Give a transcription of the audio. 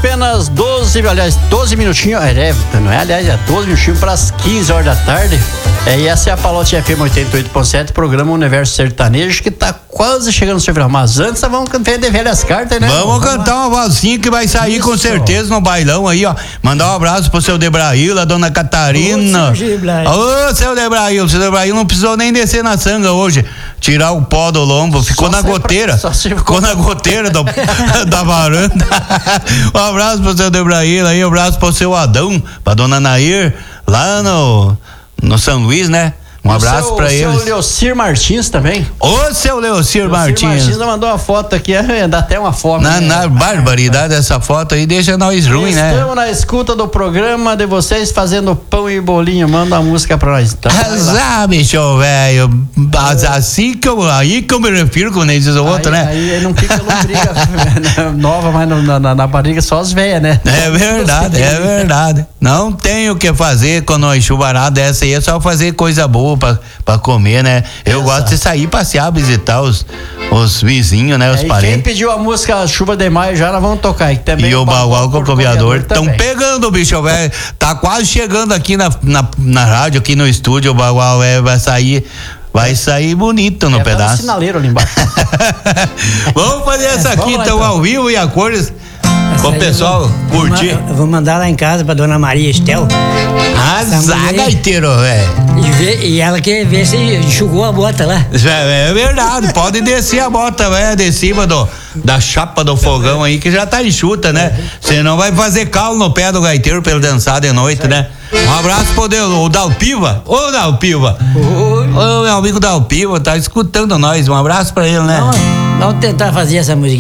apenas 12 minutinhos, não é, aliás, é 12 minutinhos para as 15 horas da tarde. E essa é a Palote FM 88.7, programa Universo Sertanejo, que tá quase chegando no seu final. Mas antes vamos cantar de velhas cartas, né? Vamos cantar uma valsinha que vai sair com certeza no bailão aí, ó. Mandar um abraço pro seu Debrail, a dona Catarina. Ô, seu Debrail, não precisou nem descer na sanga hoje. Tirar o pó do lombo, ficou na goteira. Ficou na goteira da varanda. Um abraço pro seu Debrail aí, um abraço pro seu Adão, pra dona Nair, lá no São Luís, né? Um abraço pra eles. O seu Leocir Martins também. Ô, seu Leocir Martins mandou uma foto aqui, dá até uma fome. Na barbaridade essa foto aí deixa nós ruim, né? Estamos na escuta do programa de vocês fazendo pão e bolinho. Manda uma música pra nós. Então, bicho, velho. Assim que eu me refiro quando eles dizem o outro, né? Aí não fica lombriga nova, mas na barriga só as velhas, né? É verdade. Não tem o que fazer quando uma chuvarada dessa aí, é só fazer coisa boa pra comer, né? Eu gosto de sair, passear, visitar os vizinhos, né? Os parentes. Quem pediu a música Chuva de Maio já nós vamos tocar aí também. E o Bagual com o Copiador estão pegando, bicho, velho. Tá quase chegando aqui na rádio, aqui no estúdio. O Bagual vai sair bonito no pedaço. Um sinaleiro ali embaixo. Vamos fazer essa aqui, então, ao vivo e a cores. O pessoal curtir. Eu vou mandar lá em casa pra dona Maria Estel. Azar, gaiteiro, velho. E ela quer ver se enxugou a bota lá. É verdade, pode descer a bota, velho, de cima da chapa do fogão aí, que já tá enxuta, né? Senão vai fazer calo no pé do gaiteiro pra ele dançar de noite, né? Um abraço pro o Dalpiva. Ô, Dalpiva. Ô, meu amigo Dalpiva, tá escutando nós. Um abraço pra ele, né? Vamos tentar fazer essa musiquinha.